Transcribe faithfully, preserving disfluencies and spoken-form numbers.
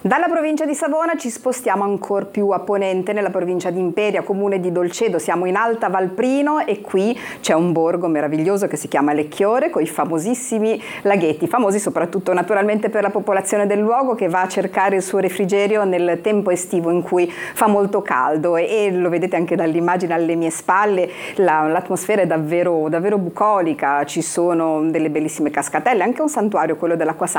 Dalla provincia di Savona ci spostiamo ancora più a ponente, nella provincia di Imperia, comune di Dolcedo. Siamo in Alta Valprino e qui c'è un borgo meraviglioso che si chiama Lecchiore, con i famosissimi laghetti, famosi soprattutto naturalmente per la popolazione del luogo che va a cercare il suo refrigerio nel tempo estivo in cui fa molto caldo, e, e lo vedete anche dall'immagine alle mie spalle, la, l'atmosfera è davvero, davvero bucolica, ci sono delle bellissime cascatelle, anche un santuario, quello dell'Acqua Santa,